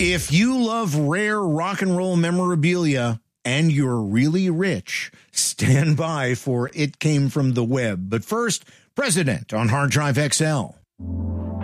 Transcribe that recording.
If you love rare rock and roll memorabilia and you're really rich, stand by for It Came from the Web. But first, President on Hard Drive XL.